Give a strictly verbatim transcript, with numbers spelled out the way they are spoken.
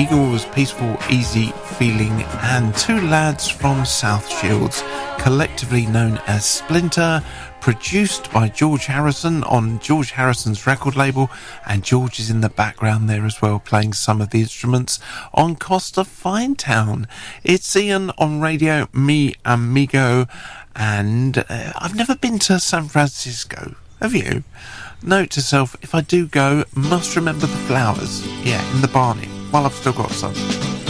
Eagles, Peaceful, Easy Feeling, and two lads from South Shields, collectively known as Splinter, produced by George Harrison on George Harrison's record label, and George is in the background there as well, playing some of the instruments on Cost of Finetown. It's Ian on Radio Me Amigo, and uh, I've never been to San Francisco. Have you? Note to self, if I do go, must remember the flowers. Yeah, in the Barney, while I've still got some.